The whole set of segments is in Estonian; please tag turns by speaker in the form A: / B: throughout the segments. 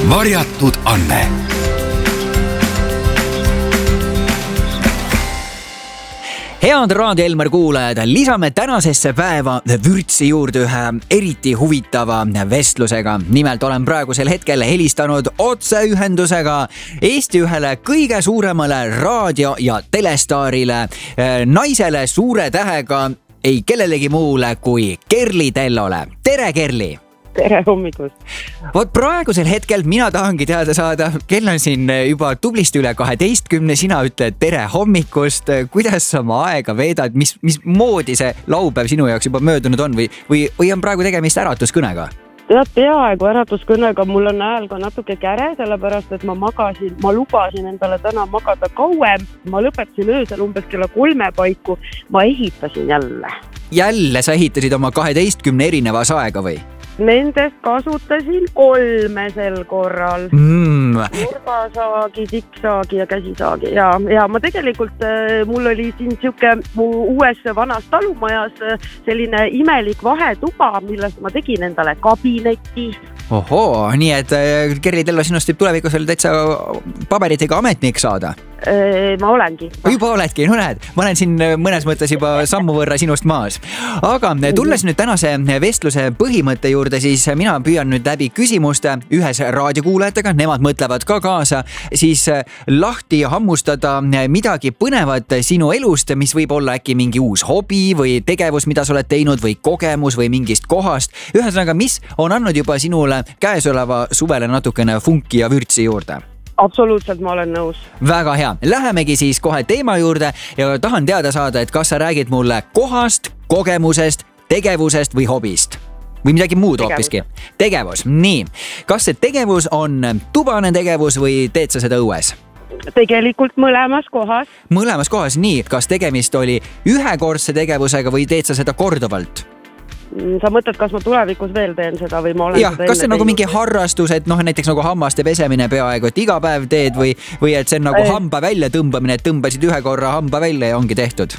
A: Varjatud Anne. Head Raadio Elmar kuulajad, lisame tänasesse päeva vürtsi juurde ühe eriti huvitava vestlusega. Nimelt olen praegusel hetkel helistanud otseühendusega Eesti ühele kõige suuremale raadio- ja telestaarile, naisele suure tähega, ei kellelegi muule kui Kerli Tellole. Tere, Kerli!
B: Tere hommikust!
A: Vot praegusel hetkel mina tahangi teada saada, kell on siin juba tublisti üle 12, sina ütled tere hommikust, kuidas sa oma aega veedad, mis moodi see laupäev sinu jaoks juba möödunud on või on praegu tegemist äratuskõnega?
B: Tead, peaaegu äratuskõnega, mul on hääl ka natuke käre, sellepärast et ma lubasin endale täna magada kauem, ma lõpetasin öösel umbes kella 3 paiku, ma ehitasin jälle.
A: Jälle sa ehitasid oma 12 erinevas aega või?
B: Nendest kasutasin 3 sel korral. Nurgasaagi, tikksaagi ja käsisaagi. Ja ma tegelikult, mul oli siin siuke mu uues vanas talumajas selline imelik vahetuba, millest ma tegin endale kabineti.
A: Ohoo, nii et Kerli Tello, sinust võib tulevikus veel täitsa paberitega ametnik saada?
B: Ma olengi.
A: Juba oledki, no näed, ma olen siin mõnes mõttes juba sammu võrra sinust maas. Aga tulles nüüd tänase vestluse põhimõtte juurde, siis mina püüan nüüd läbi küsimuste ühes raadiokuulajatega, nemad mõtlevad ka kaasa, siis lahti hammustada midagi põnevat sinu elust, mis võib olla äkki mingi uus hobi või tegevus, mida sa oled teinud või kogemus või mingist kohast. Ühesõnaga, mis on andnud juba sinule käesoleva suvele natukene funki ja vürtsi juurde?
B: Absoluutselt, ma olen nõus.
A: Väga hea. Lähemegi siis kohe teema juurde ja tahan teada saada, et kas sa räägid mulle kohast, kogemusest, tegevusest või hobist? Või midagi muud hoopiski? Tegevus. Nii. Kas see tegevus on tubane tegevus või teed sa seda õues?
B: Tegelikult mõlemas kohas.
A: Mõlemas kohas, nii. Kas tegemist oli ühekordse tegevusega või teed sa seda korduvalt?
B: Sa mõtled, kas ma tulevikus veel teen seda või ma olen seda
A: kas see on nagu mingi harrastus, et näiteks nagu hammaste pesemine peaaegu, et iga päev teed või et see on nagu hamba välja tõmbamine, et tõmbasid ühe korra hamba välja ja ongi tehtud?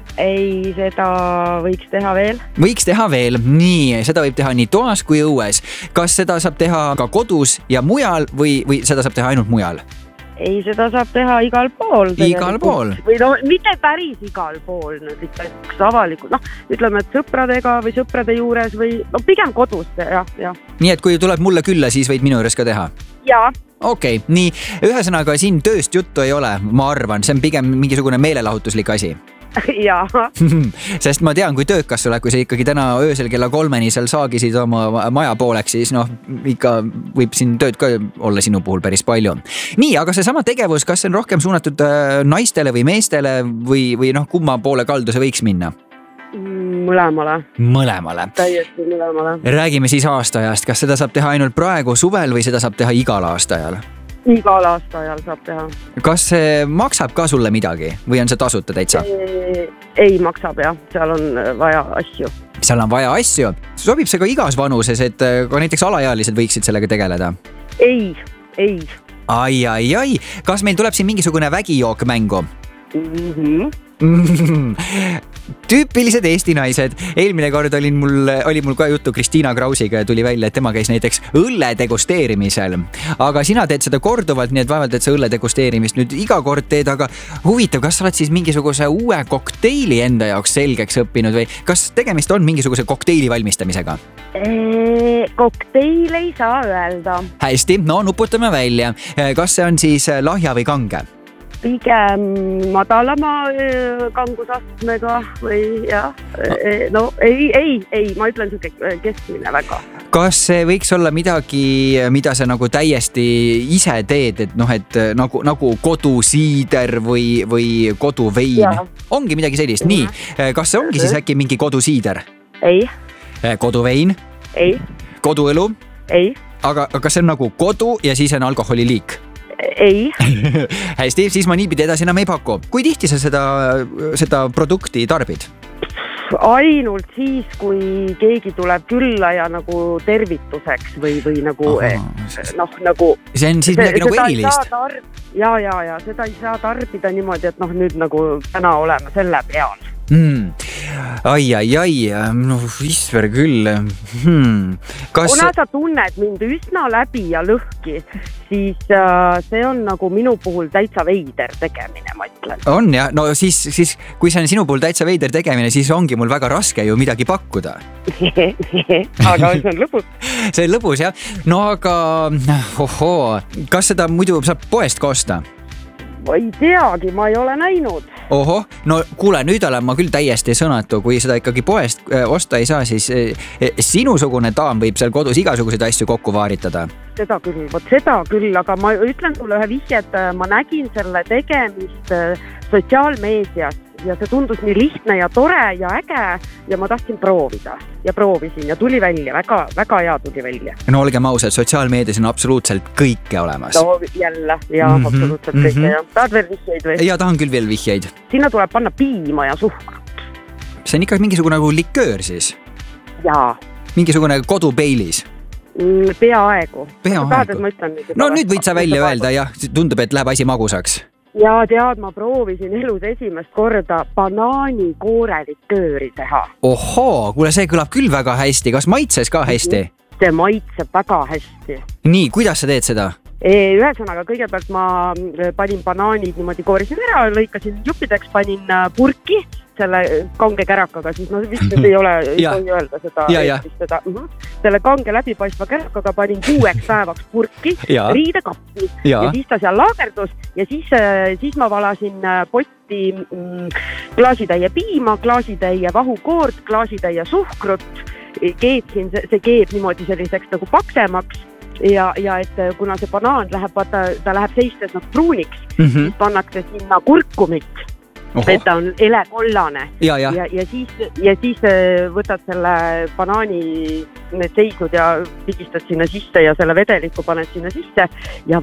B: Ei, seda võiks teha veel.
A: Võiks teha veel, nii, seda võib teha nii toas kui õues. Kas seda saab teha ka kodus ja mujal või seda saab teha ainult mujal?
B: Ei, seda saab teha igal pool.
A: Igal pool?
B: Või mitte päris igal pool, nüüd ikka avalikult. Ütleme, et sõpradega või sõprade juures või pigem kodus, jah.
A: Nii, et kui tuleb mulle külla, siis võid minu juures ka teha?
B: Jaa.
A: Okei, nii. Ühesõnaga, siin tööst juttu ei ole, ma arvan. See on pigem mingisugune meelelahutuslik asi.
B: Jaa.
A: Sest ma tean, kui töökas sa oled, kui sa ikkagi täna öösel kella 3 seal saagisid oma maja pooleks, siis ikka võib siin tööd ka olla sinu puhul päris palju. Nii, aga see sama tegevus, kas see on rohkem suunatud naistele või meestele või kumma poole kaldu see võiks minna? Mõlemale.
B: Täiesti mõlemale.
A: Räägime siis aastaajast. Kas seda saab teha ainult praegu suvel või seda saab teha igal aastaajal?
B: Igal aastaajal saab teha.
A: Kas see maksab ka sulle midagi või on see tasuta täitsa?
B: Ei maksab jah, seal on vaja asju.
A: Seal on vaja asju? Sobib see ka igas vanuses, et ka näiteks alaealised võiksid sellega tegeleda?
B: Ei.
A: Ai. Kas meil tuleb siin mingisugune vägijook mängu? Tüüpilised Eesti naised. Eelmine kord oli mul ka juttu Kristiina Krausiga ja tuli välja, et tema käis näiteks õlle degusteerimisel. Aga sina teed seda korduvalt, nii et vaevalt, et sa õlle degusteerimist nüüd iga kord teed, aga huvitav, kas sa oled siis mingisuguse uue kokteili enda jaoks selgeks õppinud või kas tegemist on mingisuguse kokteili valmistamisega?
B: Kokteil ei saa öelda.
A: Hästi, nuputame välja. Kas see on siis lahja või kange?
B: Pigem madalama kangusastmega või jah. Ei, ma ütlen siuke keskmine väga.
A: Kas see võiks olla midagi, mida sa nagu täiesti ise teed, et nagu kodusiider või koduvein?
B: Ja.
A: Ongi midagi sellist. Nii, kas see ongi siis äkki mingi kodusiider?
B: Ei.
A: Koduvein?
B: Ei.
A: Koduõlu?
B: Ei.
A: Aga kas see on nagu kodu ja siis on alkoholiliik?
B: Ei.
A: Hästi, siis ma niipidi edasi enam ei paku. Kui tihti sa seda produkti tarbid?
B: Ainult siis, kui keegi tuleb külla ja nagu tervituseks või nagu nagu...
A: See on siis midagi nagu erilist?
B: Ja, seda ei saa tarbida niimoodi, et nüüd nagu täna oleme selle peal.
A: Ai, no Isver küll.
B: Kuna sa tunned mind üsna läbi ja lõhki, siis see on nagu minu puhul täitsa veider tegemine, ma ütlen.
A: On jah, no siis kui see on sinu puhul täitsa veider tegemine, siis ongi mul väga raske ju midagi pakkuda.
B: Aga see on lõbus.
A: See on lõbus jah, no aga kas seda muidu saab poest ka osta?
B: Ma ei teagi, ma ei ole näinud.
A: Ohoh, no kuule, nüüd olen ma küll täiesti sõnatu, kui seda ikkagi poest osta ei saa, siis sinusugune daam võib seal kodus igasuguseid asju kokku vaaritada.
B: Seda küll, aga ma ütlen sulle ühe vihje, et ma nägin selle tegemist sotsiaalmeedias ja see tundus nii lihtne ja tore ja äge ja ma tahtsin proovida ja proovisin ja tuli välja, väga hea tuli välja.
A: No olgem ausad, sotsiaalmeedias on absoluutselt kõike olemas.
B: No jälle, absoluutselt kõike. Ja tahad veel vihjeid või?
A: Ja tahan küll veel vihjeid.
B: Sinna tuleb panna piima ja suhkrut.
A: See on ikka mingisugune nagu liköör siis?
B: Jaa.
A: Mingisugune kodupeilis?
B: Peaaegu.
A: No nüüd võid sa välja öelda, jah, tundub, et läheb asi magusaks.
B: Ja tead, ma proovisin elus esimest korda banaanikoorelikööri teha.
A: Ohoo, kuule see kõlab küll väga hästi. Kas maitses ka hästi?
B: See maitseb väga hästi.
A: Nii, kuidas sa teed seda?
B: Ühesõnaga, kõigepealt ma panin banaanid niimoodi koorisin ära, lõikasin juppideks, panin purki selle kange kärakaga, siis no vist ei ole, ei tohi öelda seda. Selle kange läbipaistva kärakaga panin 6 päevaks purki, riidekappi ja siis ta seal laagerdus ja siis ma valasin potti klaasitäie piima, klaasitäie vahukoort, klaasitäie suhkrut, keetsin, see keeb niimoodi selliseks nagu paksemaks. Ja et kuna see banaan läheb, ta läheb seistes nagu pruuniks, siis pannakse sinna kurkumit, et ta on elekollane. Ja siis võtad selle banaani need seisnud ja pigistad sinna sisse ja selle vedeliku paned sinna sisse ja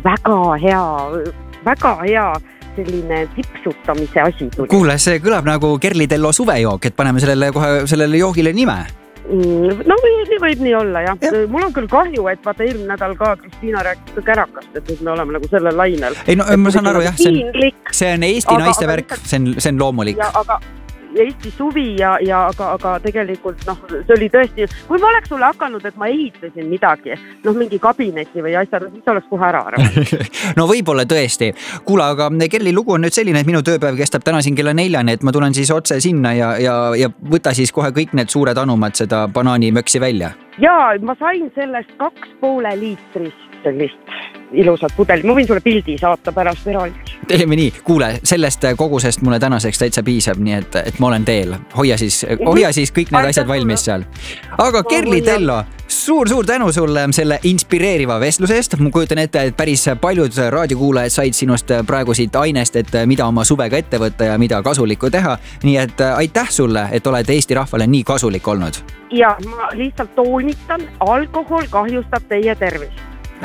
B: väga hea selline tipsutamise asi tuli.
A: Kuule, see kõlab nagu Kerli Tello suvejook, et paneme sellele joogile nime.
B: No nii võib nii olla, jah. Mul on küll kahju, et vaata eelmine nädal ka Kristiina rääkis ka kärakast, et nüüd me oleme nagu sellel lainel.
A: Ei, no ma saan aru, jah, see on Eesti naiste värk, see on loomulik.
B: Aga Eesti suvi aga tegelikult see oli tõesti, kui ma oleks sulle hakanud, et ma ehitasin midagi, mingi kabineti või asja, siis oleks kohe ära.
A: No võib-olla tõesti. Kuule, aga Kerli lugu on nüüd selline, et minu tööpäev kestab täna siin kella 4, et ma tulen siis otse sinna ja võta siis kohe kõik need suured anumad seda banaanimöksi välja.
B: Jaa, ma sain sellest 2,5 liitrist sellist ilusat pudeli. Ma võin sulle pildi saata pärast eraldi.
A: Teeme nii. Kuule, sellest kogusest mulle tänaseks täitsa piisab, nii et ma olen teel. Hoia siis kõik need asjad valmis seal. Aga Kerli Tello, suur tänu sulle selle inspireeriva vestluse eest. Ma kujutan ette, et päris paljud raadiokuulajad said sinust praegu siit ainest, et mida oma suvega ette võtta ja mida kasulikku teha. Nii et aitäh sulle, et oled Eesti rahvale nii kasulik olnud.
B: Ja ma lihtsalt toonitan, alkohol kahjustab teie tervist.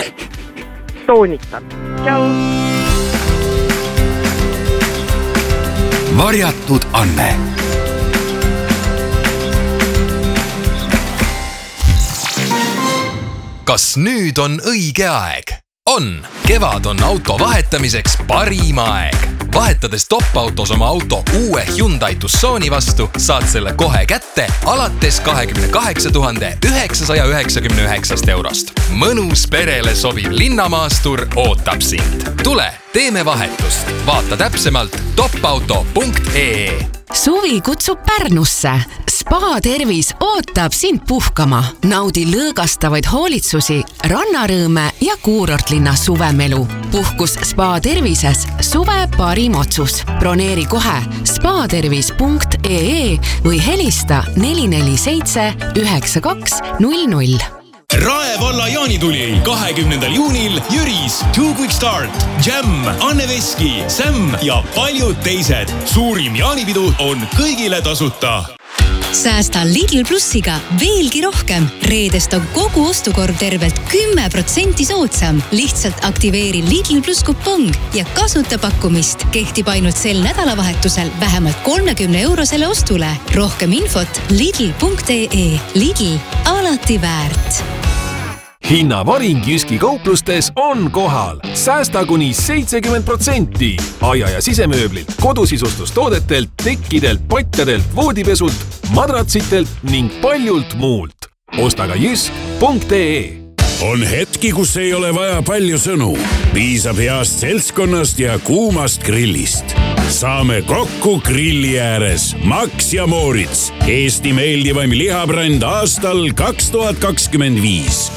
B: Toonitan. Tšau!
C: Varjatud Anne. Kas nüüd on õige aeg? On! Kevad on auto vahetamiseks parim aeg. Vahetades top-autos oma auto uue Hyundai Tucsoni vastu, saad selle kohe kätte alates 28 999 eurost. Mõnus perele sobiv linnamaastur ootab sind. Tule, teeme vahetust. Vaata täpsemalt topauto.ee.
D: Suvi kutsub Pärnusse. Spa Tervis ootab sind puhkama. Naudi lõõgastavaid hoolitsusi, rannarõõme ja kuurortlinna suvemelu. Puhkus Spa Tervises suve parim otsus. Broneeri kohe spatervis.ee või helista 447 9200.
E: Rae valla jaanituli 20. juunil Jüris, Two Quick Start, Jam, Anne Veski, Sam ja paljud teised. Suurim jaanipidu on kõigile tasuta.
F: Säästa Lidl Plussiga veelgi rohkem. Reedest on kogu ostukorv tervelt 10% soodsam. Lihtsalt aktiveeri Lidl Plus kupong ja kasuta pakkumist. Kehtib ainult sel nädalavahetusel vähemalt 30 eurosele ostule. Rohkem infot lidl.ee. Lidl, alati väärt.
G: hinnavaring Jyski kauplustes on kohal. Säästa kuni 70% aia- ja sisemööblilt, kodusisustustoodetelt, tekkidelt, patjadelt, voodipesult, madratsitelt ning paljult muult. Osta ka jysk.ee.
H: On hetki, kus ei ole vaja palju sõnu. Piisab heast seltskonnast ja kuumast grillist. Saame kokku grilli ääres. Max ja Moritz. Eesti meeldivaim lihabränd aastal 2025.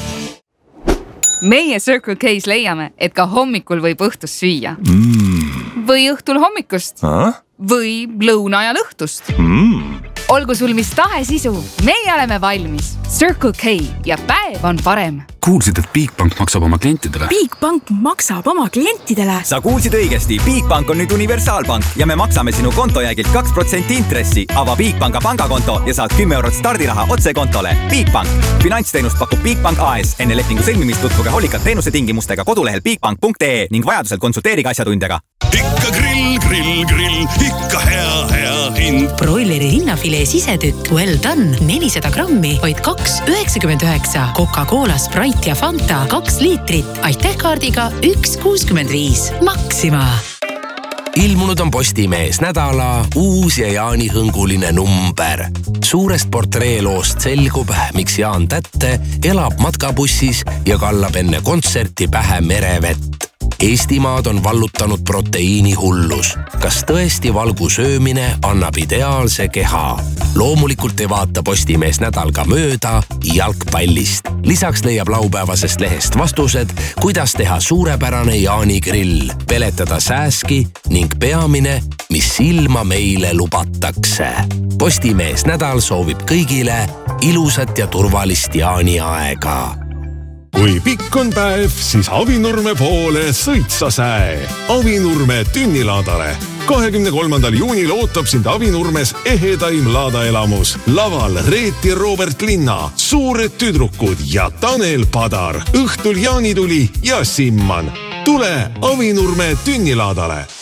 I: Meie Circle K's leiame, et ka hommikul võib õhtust süüa. Või õhtul hommikust. Või lõuna ajal õhtust. Olgu sul mis tahes isu, meie oleme valmis. Circle K ja päev on parem.
J: Kuulsid, et Bigbank maksab oma klientidele?
K: Bigbank maksab oma klientidele.
L: Sa kuulsid õigesti. Bigbank on nüüd universaalpank ja me maksame sinu kontojäägilt 2% intressi. Ava Bigbanka pangakonto ja saad 10 eurot stardiraha otse kontole. Bigbank. Finantsteenust pakub Bigbank AS. Enne lepingu sõlmimist tutvuge hoolikalt teenuse tingimustega kodulehel bigbank.ee ning vajadusel konsulteeriga asjatundjaga.
H: Ikka grill, ikka hea hind.
F: Broileri rinnafilee sisetükk Well Done 400 grammi, vaid 2,99. Coca-Cola, Sprite ja Fanta 2 liitrit. Aitäh kaardiga 1,65. Maxima.
M: Ilmunud on Postimees nädala uus ja Jaani hõnguline number. Suurest portreeloost selgub, miks Jaan Tätte elab matkabussis ja kallab enne kontserti pähe merevett. Eestimaad on vallutanud proteiini hullus. Kas tõesti valgu söömine annab ideaalse keha? Loomulikult ei vaata Postimees nädal ka mööda jalgpallist. Lisaks leiab laupäevasest lehest vastused, kuidas teha suurepärane Jaani grill, peletada sääski ning peamine, mis silma meile lubatakse. Postimees nädal soovib kõigile ilusat ja turvalist Jaani aega.
N: Kui pikk on päev, siis Avinurme poole sõitsa säe. Avinurme tünnilaadale. 23. juunil ootab sind Avinurmes ehedaim laadaelamus. Laval Reet ja Robert Linna, Suured tüdrukud ja Tanel Padar. Õhtul Jaanituli ja Simman. Tule Avinurme tünnilaadale.